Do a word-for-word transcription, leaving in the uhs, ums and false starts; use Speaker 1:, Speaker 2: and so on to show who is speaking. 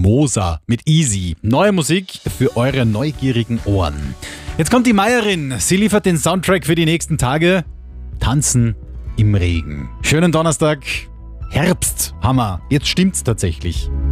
Speaker 1: Moser mit Easy. Neue Musik für eure neugierigen Ohren. Jetzt kommt die Meierin. Sie liefert den Soundtrack für die nächsten Tage. Tanzen im Regen. Schönen Donnerstag. Herbst. Hammer. Jetzt stimmt's tatsächlich.